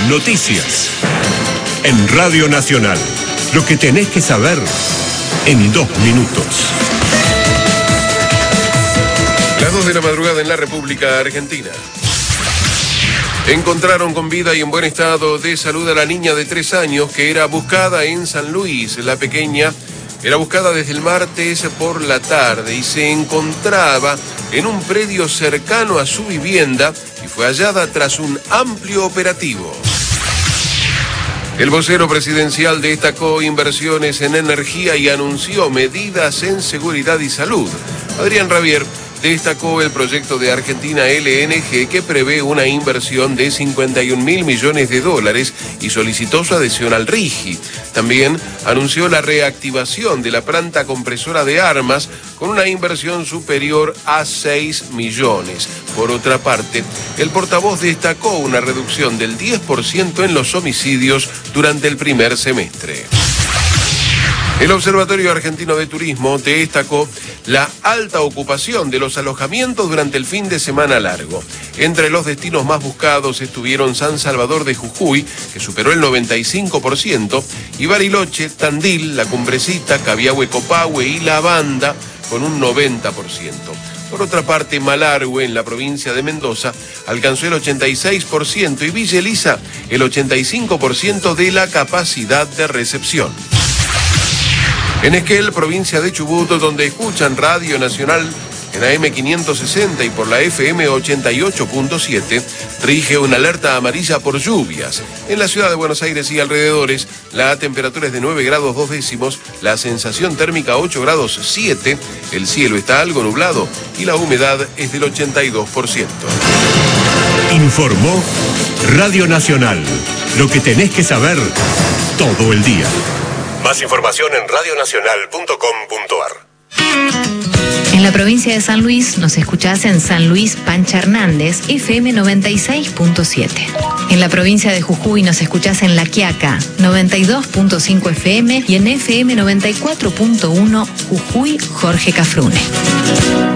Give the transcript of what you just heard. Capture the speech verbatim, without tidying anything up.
noticias. En Radio Nacional, lo que tenés que saber en dos minutos. Las dos de la madrugada en la República Argentina. Encontraron con vida y en buen estado de salud a la niña de tres años que era buscada en San Luis. La pequeña era buscada desde el martes por la tarde y se encontraba en un predio cercano a su vivienda y fue hallada tras un amplio operativo. El vocero presidencial destacó inversiones en energía y anunció medidas en seguridad y salud. Adrián Rabier destacó el proyecto de Argentina L N G que prevé una inversión de cincuenta y un mil millones de dólares y solicitó su adhesión al RIGI. También anunció la reactivación de la planta compresora de armas con una inversión superior a seis millones. Por otra parte, el portavoz destacó una reducción del diez por ciento en los homicidios durante el primer semestre. El Observatorio Argentino de Turismo destacó la alta ocupación de los alojamientos durante el fin de semana largo. Entre los destinos más buscados estuvieron San Salvador de Jujuy, que superó el noventa y cinco por ciento, y Bariloche, Tandil, La Cumbrecita, Cabiahue, Copahue y La Banda, con un noventa por ciento. Por otra parte, Malargüe, en la provincia de Mendoza, alcanzó el ochenta y seis por ciento y Villa Elisa el ochenta y cinco por ciento de la capacidad de recepción. En Esquel, provincia de Chubut, donde escuchan Radio Nacional en A M quinientos sesenta y por la F M ochenta y ocho punto siete, rige una alerta amarilla por lluvias. En la ciudad de Buenos Aires y alrededores, la temperatura es de nueve grados dos décimos, la sensación térmica ocho grados siete, el cielo está algo nublado y la humedad es del ochenta y dos por ciento. Informó Radio Nacional, lo que tenés que saber todo el día. Más información en radio nacional punto com punto ar. En la provincia de San Luis nos escuchás en San Luis Pancha Hernández, F M noventa y seis punto siete. En la provincia de Jujuy nos escuchás en La Quiaca, noventa y dos punto cinco F M y en F M noventa y cuatro punto uno Jujuy Jorge Cafrune.